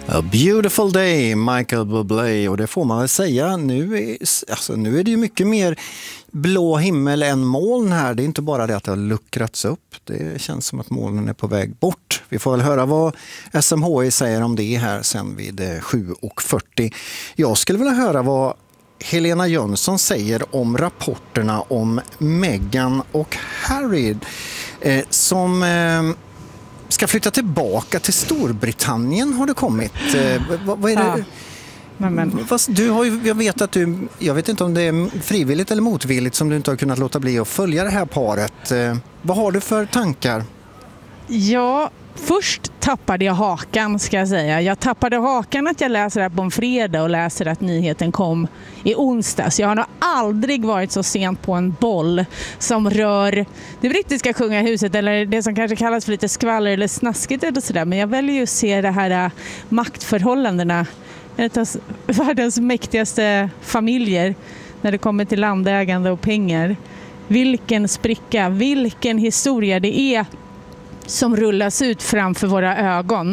A beautiful day, Michael Bublé, och det får man väl säga. Nu är det ju mycket mer blå himmel än moln här. Det är inte bara det att det har luckrats upp. Det känns som att molnen är på väg bort. Vi får väl höra vad SMHI säger om det här sen vid 7:40. Jag skulle vilja höra vad Helena Jönsson säger om rapporterna om Meghan och Harry som ska flytta tillbaka till Storbritannien, har det kommit. Vad är det? Fast du har ju, jag vet inte om det är frivilligt eller motvilligt som du inte har kunnat låta bli att följa det här paret. Vad har du för tankar? Ja, först tappade jag hakan, ska jag säga. Jag tappade hakan att jag läser det här på en fredag och läser att nyheten kom i onsdags. Jag har nog aldrig varit så sent på en boll som rör det brittiska kungahuset, eller det som kanske kallas för lite skvaller eller snaskigt eller sådär. Men jag väljer ju att se det här maktförhållandena, ett av världens mäktigaste familjer när det kommer till landägande och pengar. Vilken spricka, vilken historia det är som rullas ut framför våra ögon.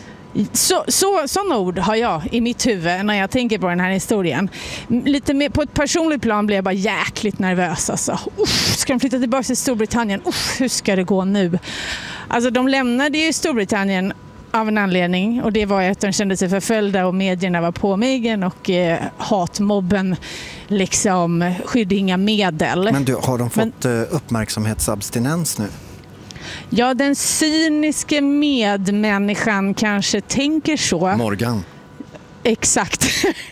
Sådana ord har jag i mitt huvud när jag tänker på den här historien. Lite mer på ett personligt plan blir jag bara jäkligt nervös. Alltså. Ska de flytta tillbaka till Storbritannien? Hur ska det gå nu? Alltså, de lämnade ju Storbritannien av en anledning, och det var att de kände sig förföljda och medierna var på Meghan och hatmobben liksom skydde inga medel. Men har de fått uppmärksamhetsabstinens nu? Ja, den cyniske medmänniskan kanske tänker så. Morgan. Exakt.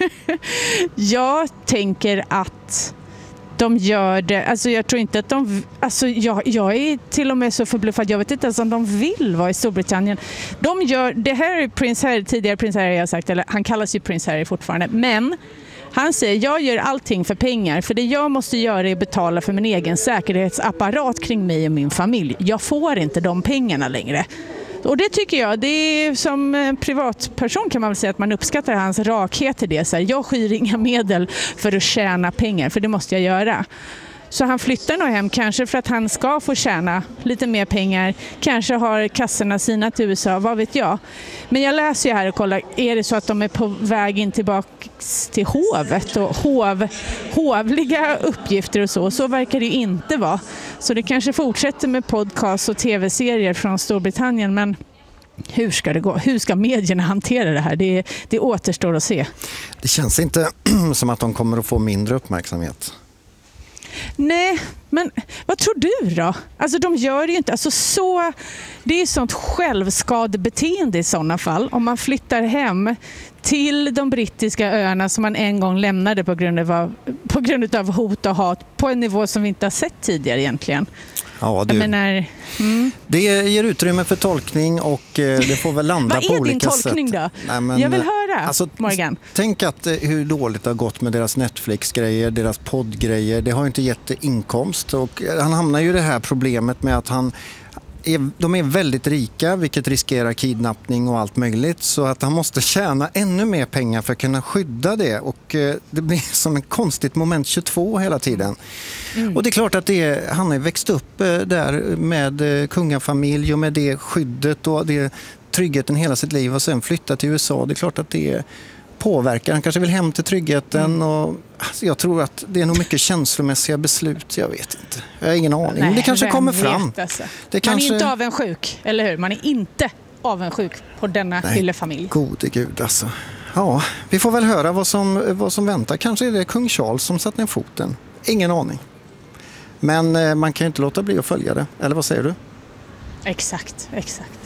Jag tänker att de gör det. Alltså jag tror inte att de... Alltså jag är till och med så förbluffad. Jag vet inte ens om de vill vara i Storbritannien. De gör... Det här är Prins Harry, tidigare Prins Harry jag har sagt. Eller han kallas ju Prins Harry fortfarande. Men han säger, jag gör allting för pengar. För det jag måste göra är att betala för min egen säkerhetsapparat kring mig och min familj. Jag får inte de pengarna längre. Och det tycker jag, det är som privatperson kan man väl säga att man uppskattar hans rakhet i det. Så här, jag skyr inga medel för att tjäna pengar, för det måste jag göra. Så han flyttar nog hem, kanske för att han ska få tjäna lite mer pengar. Kanske har kassorna sina till USA, vad vet jag. Men jag läser ju här och kollar, är det så att de är på väg in tillbaka till hovet och hovliga uppgifter och så verkar det ju inte vara. Så det kanske fortsätter med podcast och tv-serier från Storbritannien, men hur ska det gå? Hur ska medierna hantera det här? Det återstår att se. Det känns inte som att de kommer att få mindre uppmärksamhet. Nej, men vad tror du då? Alltså de gör ju inte, det är sånt självskadebeteende i sådana fall. Om man flyttar hem till de brittiska öarna som man en gång lämnade på grund av hot och hat på en nivå som vi inte har sett tidigare egentligen. Ja, det ger utrymme för tolkning och det får väl landa på olika sätt. Vad är din tolkning då? Nej, men, jag vill höra, Morgan. Tänk att hur dåligt det har gått med deras Netflix-grejer, deras poddgrejer. Det har inte gett inkomst, och han hamnar ju i det här problemet med att de är väldigt rika, vilket riskerar kidnappning och allt möjligt, så att han måste tjäna ännu mer pengar för att kunna skydda det, och det blir som en konstigt moment 22 hela tiden. Och det är klart att han har växt upp där med kungafamilj och med det skyddet och det tryggheten hela sitt liv, och sen flytta till USA. Det är klart att det påverkar. Han kanske vill hem till tryggheten och jag tror att det är nog mycket känslomässiga beslut. Jag vet inte. Jag har ingen aning. Nej, det kanske kommer fram. Alltså. Man är inte avundsjuk, eller hur? Man är inte avundsjuk på denna lilla familj. Gode gud alltså. Ja, vi får väl höra vad som väntar. Kanske är det kung Charles som satt ner foten. Ingen aning. Men man kan ju inte låta bli att följa det. Eller vad säger du? Exakt.